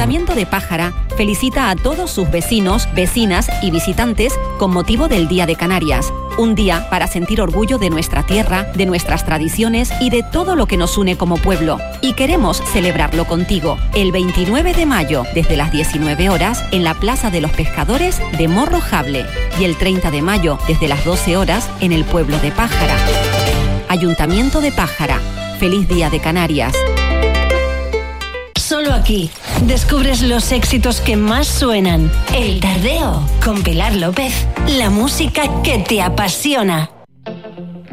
Ayuntamiento de Pájara felicita a todos sus vecinos, vecinas y visitantes con motivo del Día de Canarias. Un día para sentir orgullo de nuestra tierra, de nuestras tradiciones y de todo lo que nos une como pueblo. Y queremos celebrarlo contigo el 29 de mayo desde las 19 horas en la Plaza de los Pescadores de Morro Jable y el 30 de mayo desde las 12 horas en el pueblo de Pájara. Ayuntamiento de Pájara. Feliz Día de Canarias. Solo aquí descubres los éxitos que más suenan. El Tardeo con Pilar López. La música que te apasiona.